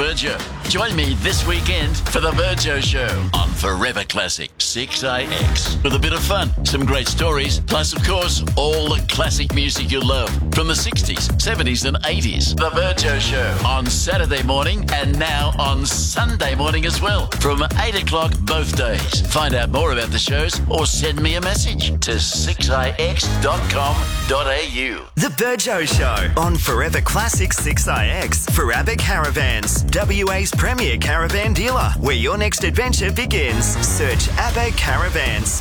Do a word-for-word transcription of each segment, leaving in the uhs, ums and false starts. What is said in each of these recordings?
Burjo. Join me this weekend for The Burjo Show on Forever Classic six A X. With a bit of fun, some great stories, plus, of course, all the classic music you love from the sixties, seventies and eighties. The Burjo Show on Saturday morning and now on Sunday morning as well from eight o'clock both days. Find out more about the shows or send me a message to six a x dot com dot a u. The Burjo Show on Forever Classic six A X for Abbott Caravans, W A's premier caravan dealer. Where your next adventure begins. Search Abbott Caravans.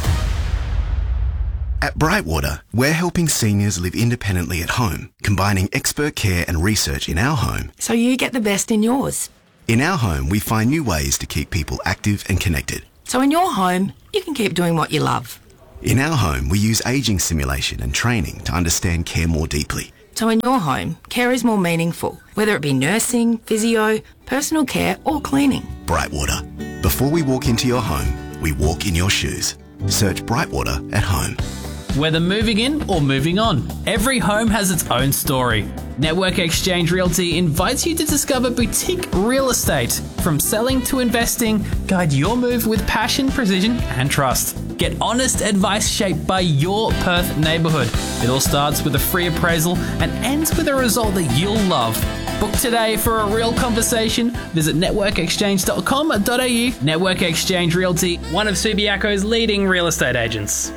At Brightwater, we're helping seniors live independently at home, combining expert care and research in our home. So you get the best in yours. In our home, we find new ways to keep people active and connected. So in your home, you can keep doing what you love. In our home, we use ageing simulation and training to understand care more deeply. So in your home, care is more meaningful, whether it be nursing, physio, personal care or cleaning. Brightwater. Before we walk into your home, we walk in your shoes. Search Brightwater at home. Whether moving in or moving on, every home has its own story. Network Exchange Realty invites you to discover boutique real estate. From selling to investing, guide your move with passion, precision and trust. Get honest advice shaped by your Perth neighbourhood. It all starts with a free appraisal and ends with a result that you'll love. Book today for a real conversation. Visit network exchange dot com dot a u. Network Exchange Realty, one of Subiaco's leading real estate agents.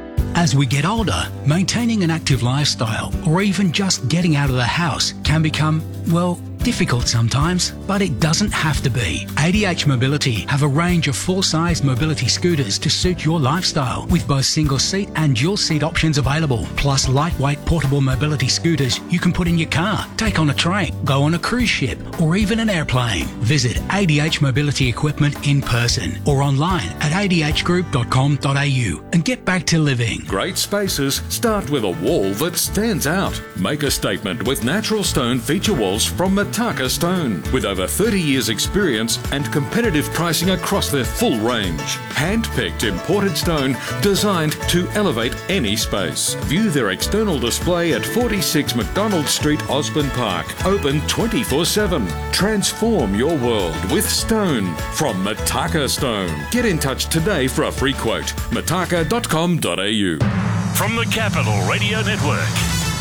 As we get older, maintaining an active lifestyle or even just getting out of the house can become, well, difficult sometimes, but it doesn't have to be. A D H Mobility have a range of full-size mobility scooters to suit your lifestyle, with both single-seat and dual-seat options available, plus lightweight portable mobility scooters you can put in your car, take on a train, go on a cruise ship, or even an airplane. Visit A D H Mobility Equipment in person or online at a d h group dot com dot a u and get back to living. Great spaces start with a wall that stands out. Make a statement with natural stone feature walls from Mataka Stone. With over thirty years experience and competitive pricing across their full range. Hand-picked imported stone designed to elevate any space. View their external display at forty-six McDonald Street, Osborne Park. Open twenty-four seven. Transform your world with stone from Mataka Stone. Get in touch today for a free quote. mataka dot com dot a u. From the Capital Radio Network,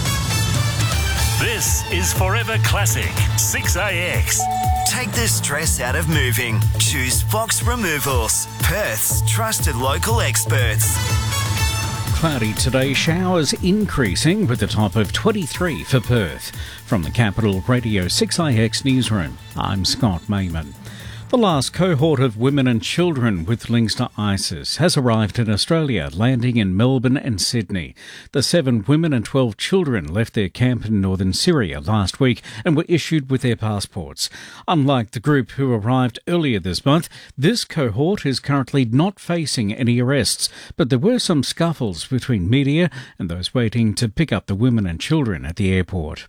this is Forever Classic six A X. Take the stress out of moving. Choose Fox Removals, Perth's trusted local experts. Cloudy today, showers increasing with a top of twenty-three for Perth. From the Capital Radio six A X newsroom, I'm Scott Mayman. The last cohort of women and children with links to ISIS has arrived in Australia, landing in Melbourne and Sydney. The seven women and twelve children left their camp in northern Syria last week and were issued with their passports. Unlike the group who arrived earlier this month, this cohort is currently not facing any arrests, but there were some scuffles between media and those waiting to pick up the women and children at the airport.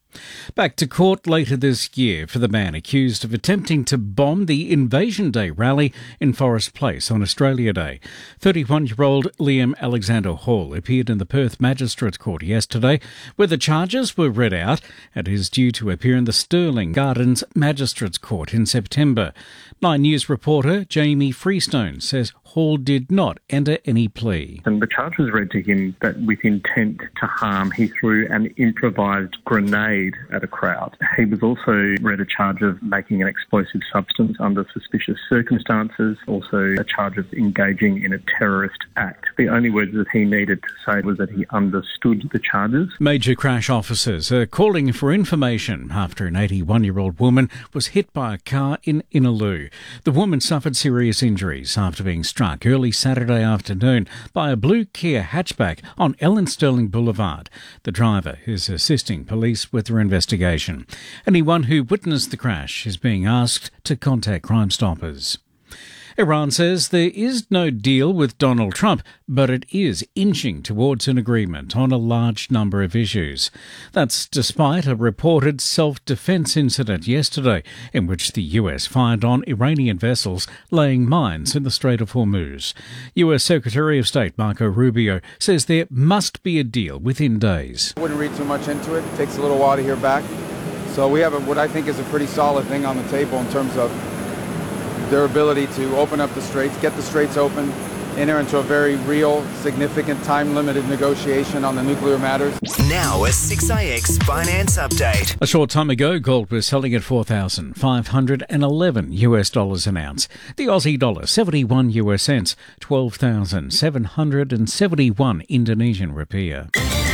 Back to court later this year for the man accused of attempting to bomb the Invasion Day rally in Forest Place on Australia Day. thirty-one-year-old Liam Alexander Hall appeared in the Perth Magistrates Court yesterday, where the charges were read out and is due to appear in the Stirling Gardens Magistrates Court in September. Nine News reporter Jamie Freestone says Hall did not enter any plea. And the charge was read to him that with intent to harm, he threw an improvised grenade at a crowd. He was also read a charge of making an explosive substance under suspicious circumstances, also a charge of engaging in a terrorist act. The only words that he needed to say was that he understood the charges. Major crash officers are calling for information after an eighty-one-year-old woman was hit by a car in Innaloo. The woman suffered serious injuries after being struck early Saturday afternoon by a blue Kia hatchback on Ellen Stirling Boulevard. The driver is assisting police with their investigation. Anyone who witnessed the crash is being asked to contact Crime Stoppers. Iran says there is no deal with Donald Trump, but it is inching towards an agreement on a large number of issues. That's despite a reported self-defense incident yesterday in which the U S fired on Iranian vessels laying mines in the Strait of Hormuz. U S Secretary of State Marco Rubio says there must be a deal within days. I wouldn't read too much into it. It takes a little while to hear back. So we have a, what I think is a pretty solid thing on the table in terms of their ability to open up the straits, get the straits open, enter into a very real, significant, time-limited negotiation on the nuclear matters. Now a six A X finance update. A short time ago, gold was selling at four thousand five hundred eleven U S dollars an ounce. The Aussie dollar, seventy-one U S cents, twelve thousand seven hundred seventy-one Indonesian rupiah.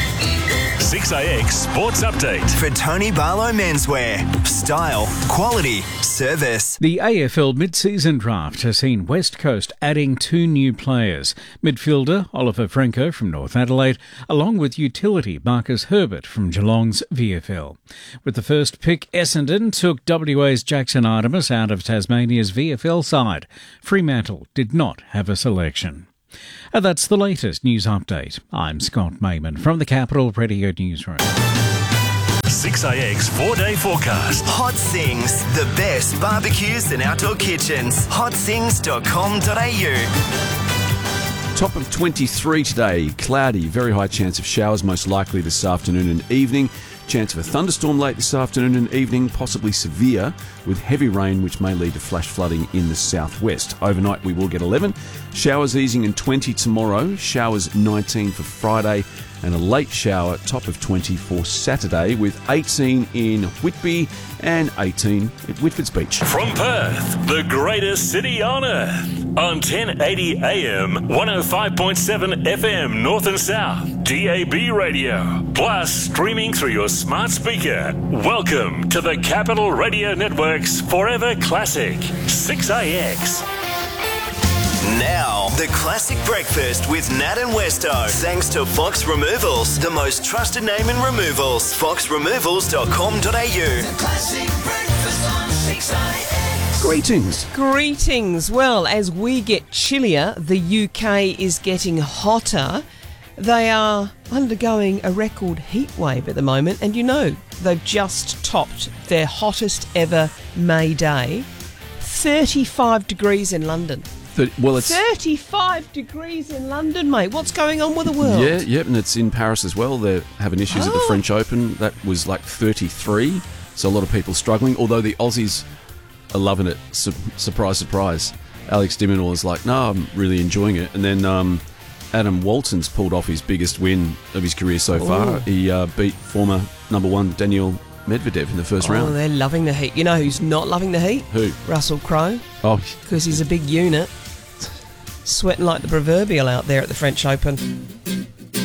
six A X Sports Update. For Tony Barlow Menswear. Style, quality, service. The A F L mid-season draft has seen West Coast adding two new players. Midfielder Oliver Franco from North Adelaide, along with utility Marcus Herbert from Geelong's V F L. With the first pick, Essendon took W A's Jackson Artemis out of Tasmania's V F L side. Fremantle did not have a selection. And that's the latest news update. I'm Scott Mayman from the Capital Radio Newsroom. six A X four-day forecast. Hot Things, the best barbecues and outdoor kitchens. hot things dot com dot a u. Top of twenty-three today, cloudy, very high chance of showers, most likely this afternoon and evening. Chance of a thunderstorm late this afternoon and evening, possibly severe, with heavy rain which may lead to flash flooding in the southwest. Overnight we will get eleven. Showers easing in twenty tomorrow, showers nineteen for Friday, and a late shower, top of twenty for Saturday, with eighteen in Whitby and eighteen at Whitford's Beach. From Perth, the greatest city on earth, on ten eighty A M, one oh five point seven F M North and South, D A B radio, plus streaming through your smart speaker. Welcome to the Capital Radio Network's Forever Classic, six A X. Now, the classic breakfast with Nat and Westo. Thanks to Fox Removals, the most trusted name in removals. fox removals dot com dot a u. The classic breakfast on six A X. Greetings. Greetings. Well, as we get chillier, the U K is getting hotter. They are undergoing a record heat wave at the moment, and you know, they've just topped their hottest ever May day. thirty-five degrees in London. Well, it's thirty-five degrees in London, mate. What's going on with the world? Yeah, yep, and it's in Paris as well. They're having issues oh. at the French Open. That was like thirty-three, so a lot of people struggling, although the Aussies are loving it. Su- surprise, surprise. Alex de Minaur is like, no, I'm really enjoying it. And then um, Adam Walton's pulled off his biggest win of his career so far. Ooh. He uh, beat former number one Daniel Medvedev in the first oh, round. They're loving the heat. You know who's not loving the heat? Who? Russell Crowe. Oh, because he's a big unit. Sweating like the proverbial out there at the French Open.